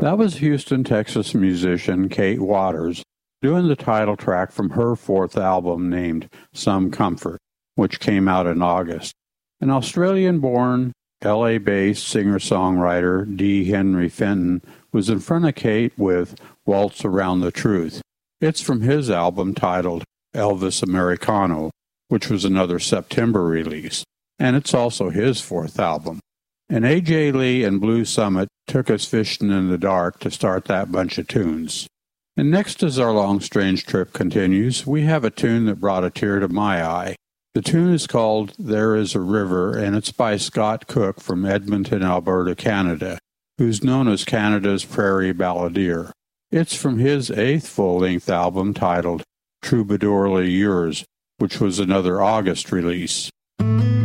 That was Houston, Texas musician Kate Waters doing the title track from her fourth album named Some Comfort, which came out in August. An Australian-born, LA-based singer-songwriter, D. Henry Fenton, was in front of Kate with Waltz Around the Truth. It's from his album titled Elvis Americano, which was another September release, and it's also his fourth album. And A.J. Lee and Blue Summit took us fishing in the dark to start that bunch of tunes. And next, as our long, strange trip continues, we have a tune that brought a tear to my eye. The tune is called There Is a River, and it's by Scott Cook from Edmonton, Alberta, Canada, who's known as Canada's Prairie Balladeer. It's from his eighth full-length album titled Troubadourly Yours, which was another August release.